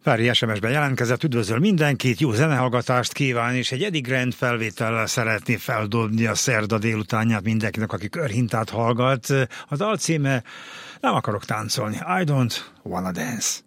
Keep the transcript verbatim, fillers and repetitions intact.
Feri es em es-ben jelentkezett, üdvözöl mindenkit, jó zenehallgatást kíván, és egy Eddie Grant felvétellel szeretné feldobni a szerda délutánját mindenkinek, aki körhintát hallgat. A dal címe Nem akarok táncolni, I don't wanna dance.